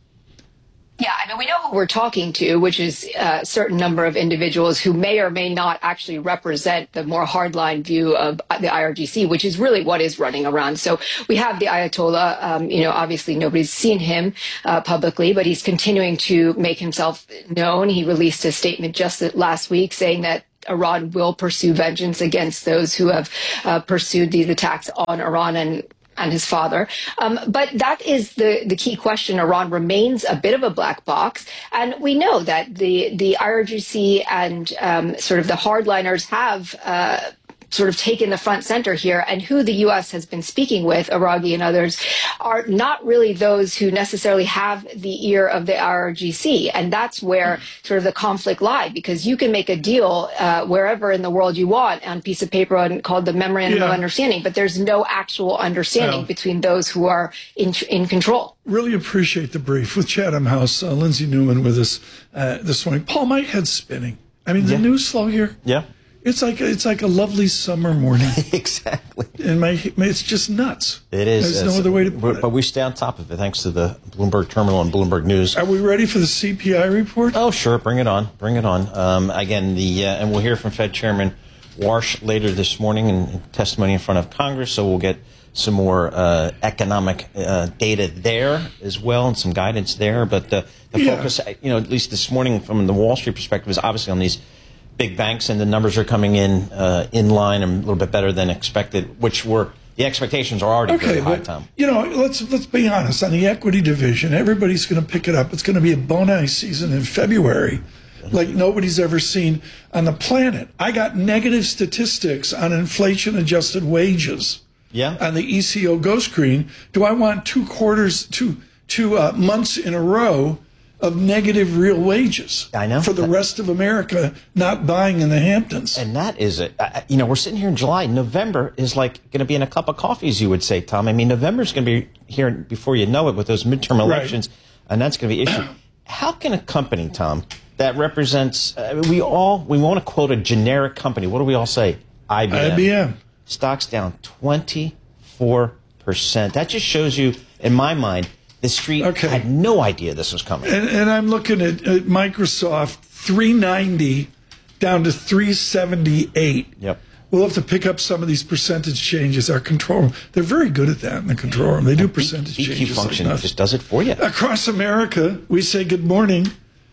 Yeah, I mean, we know who we're talking to, which is a certain number of individuals who may or may not actually represent the more hardline view of the I R G C, which is really what is running around. So we have the Ayatollah. Um, you know, obviously nobody's seen him uh, publicly, but he's continuing to make himself known. He released a statement just last week saying that Iran will pursue vengeance against those who have uh, pursued these attacks on Iran and and his father. Um, but that is the, the key question. Iran remains a bit of a black box. And we know that the, the I R G C and um, sort of the hardliners have uh, sort of taken the front center here, and who the U S has been speaking with, Araghi and others, are not really those who necessarily have the ear of the I R G C. And that's where sort of the conflict lied, because you can make a deal uh, wherever in the world you want on a piece of paper and called the Memorandum yeah. of Understanding, but there's no actual understanding no. between those who are in, in control.
Really appreciate the brief with Chatham House. Uh, Lindsay Newman with us uh, this morning. Paul, my head's spinning. I mean, the yeah. news flow here.
Yeah.
It's like it's like a lovely summer morning.
Exactly.
And my, it's just nuts.
It is.
There's no other way to put it.
But we stay on top of it thanks to the Bloomberg Terminal and Bloomberg News.
Are we ready for the C P I report?
Oh, sure. Bring it on. Bring it on. Um, again, the uh, and we'll hear from Fed Chairman Warsh later this morning in testimony in front of Congress. So we'll get some more uh, economic uh, data there as well and some guidance there. But the, the yeah. focus, you know, at least this morning from the Wall Street perspective, is obviously on these big banks, and the numbers are coming in uh, in line and a little bit better than expected, which were the expectations are already
okay,
very high,
but,
Tom.
You know, let's let's be honest. On the equity division, everybody's going to pick it up. It's going to be a bonus season in February, like nobody's ever seen on the planet. I got negative statistics on inflation-adjusted wages.
Yeah.
On the E C O Go screen. Do I want two quarters, two two uh, months in a row of negative real wages?
I know.
For the rest of America not buying in the Hamptons.
And that is it. You know, we're sitting here in July. November is like going to be in a cup of coffee, as you would say, Tom. I mean, November is going to be here before you know it with those midterm elections, right. and that's going to be issue. How can a company, Tom, that represents, uh, we all, we want to quote a generic company. What do we all say? I B M.
I B M.
Stock's down twenty-four percent. That just shows you, in my mind, the street okay. had no idea this was coming.
And, and I'm looking at, at Microsoft, three ninety down to three seventy-eight.
Yep.
We'll have to pick up some of these percentage changes. Our control room, they're very good at that in the control room. They do percentage
B Q
changes.
function
like
just does it for you.
Across America, we say good morning.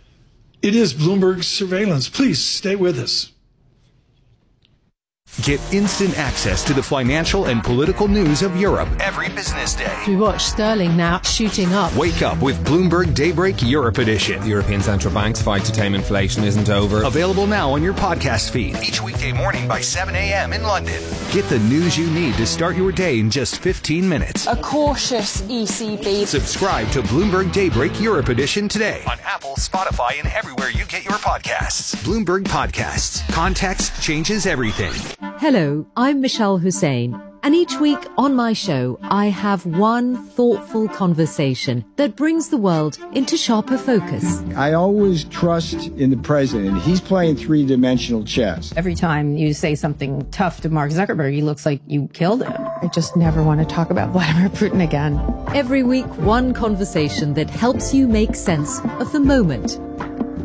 It is Bloomberg Surveillance. Please stay with us.
Get instant access to the financial and political news of Europe every business day.
We watch sterling now shooting up.
Wake up with Bloomberg Daybreak Europe Edition.
The European Central Bank's fight to tame inflation isn't over.
Available now on your podcast feed each weekday morning by seven a.m. in London. Get the news you need to start your day in just fifteen minutes.
A cautious E C B.
Subscribe to Bloomberg Daybreak Europe Edition today on Apple, Spotify, and everywhere you get your podcasts. Bloomberg Podcasts. Context changes everything.
Hello, I'm Michelle Hussein, and each week on my show, I have one thoughtful conversation that brings the world into sharper focus.
I always trust in the president. He's playing three-dimensional chess.
Every time you say something tough to Mark Zuckerberg, he looks like you killed him. I just never want to talk about Vladimir Putin again.
Every week, one conversation that helps you make sense of the moment.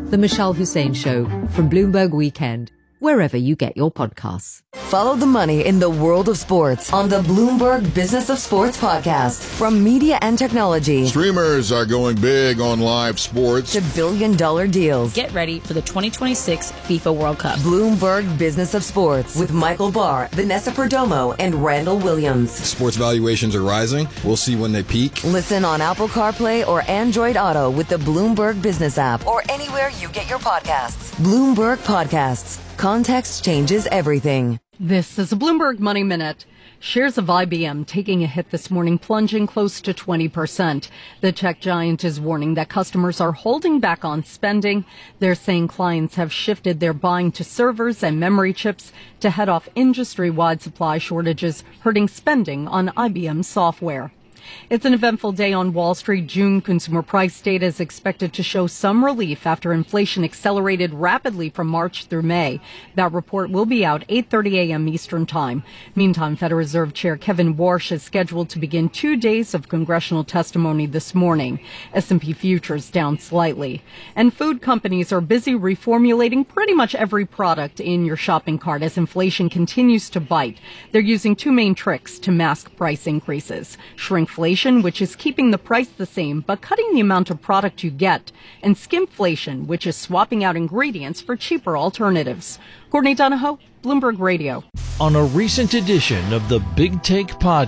The Michelle Hussein Show from Bloomberg Weekend, wherever you get your podcasts.
Follow the money in the world of sports on the Bloomberg Business of Sports podcast. From media and technology.
Streamers are going big on live sports.
To billion dollar deals.
Get ready for the twenty twenty-six FIFA World Cup.
Bloomberg Business of Sports with Michael Barr, Vanessa Perdomo, and Randall Williams.
Sports valuations are rising. We'll see when they peak.
Listen on Apple CarPlay or Android Auto with the Bloomberg Business app or anywhere you get your podcasts. Bloomberg Podcasts. Context changes everything.
This is a Bloomberg Money Minute. Shares of I B M taking a hit this morning, plunging close to twenty percent. The tech giant is warning that customers are holding back on spending. They're saying clients have shifted their buying to servers and memory chips to head off industry-wide supply shortages, hurting spending on I B M software. It's an eventful day on Wall Street. June consumer price data is expected to show some relief after inflation accelerated rapidly from March through May. That report will be out eight thirty a.m. Eastern Time. Meantime, Federal Reserve Chair Kevin Warsh is scheduled to begin two days of congressional testimony this morning. S and P futures down slightly. And food companies are busy reformulating pretty much every product in your shopping cart as inflation continues to bite. They're using two main tricks to mask price increases. Shrinkflation, which is keeping the price the same but cutting the amount of product you get, and skimflation, which is swapping out ingredients for cheaper alternatives. Courtney Donahoe, Bloomberg Radio.
On a recent edition of the Big Take Podcast,